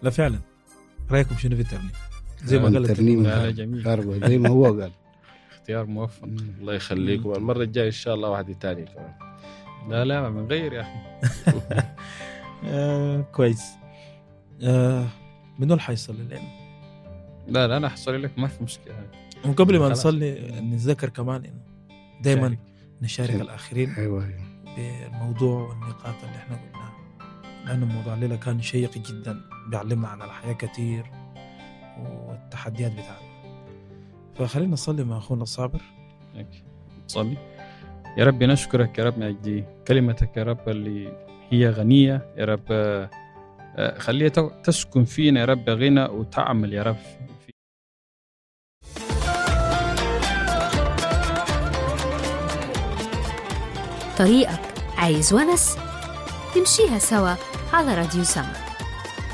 لا فعلا. رايكم شنو في الترنيم؟ زي ما قال الترنيم جميل، زي ما هو قال. اختيار موفق. الله يخليكم. المرة الجاية إن شاء الله واحدة تانية كمان. لا من غير يا أخي. كويس. منو الحيصلي لنا؟ لا أنا حصلي لك، ما في مشكلة. وقبل ما نصلي نتذكر كمان إنه دايما نشارك الآخرين أيوة. بالموضوع والنقاط اللي احنا قلناها، لأنه موضوع الليلة كان شيق جدا، بيعلمنا عن الحياة كتير والتحديات بتاعتنا. فخلينا نصلي مع أخونا الصابر. صلي. يا رب نشكرك يا رب من أجل كلمتك يا رب اللي هي غنية يا رب، خليها تسكن فينا يا رب غنى وتعمل يا رب. طريقك عايز ونس، نمشيها سوا على راديو سما.